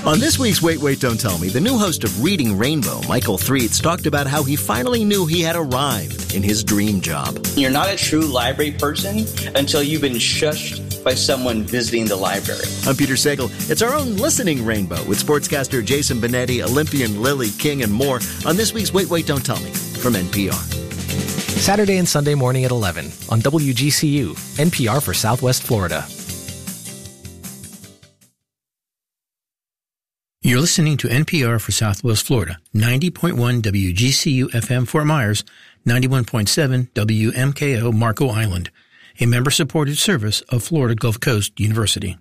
On this week's Wait, Wait, Don't Tell Me, the new host of Reading Rainbow, Michael Threets, talked about how he finally knew he had arrived in his dream job. You're not a true library person until you've been shushed by someone visiting the library. I'm Peter Sagal. It's our own listening rainbow with sportscaster Jason Benetti, Olympian Lily King, and more on this week's Wait, Wait, Don't Tell Me from NPR. Saturday and Sunday morning at 11 on WGCU, NPR for Southwest Florida. You're listening to NPR for Southwest Florida, 90.1 WGCU FM Fort Myers, 91.7 WMKO Marco Island, a member-supported service of Florida Gulf Coast University.